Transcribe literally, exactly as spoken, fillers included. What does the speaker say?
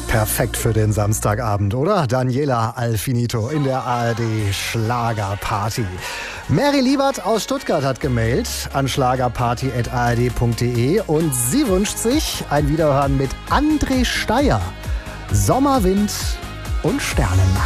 Perfekt für den Samstagabend, oder? Daniela Alfinito in der A R D Schlagerparty. Mary Liebert aus Stuttgart hat gemailt an schlagerparty at a r d punkt d e und sie wünscht sich ein Wiederhören mit André Steyer. Sommerwind und Sternennacht.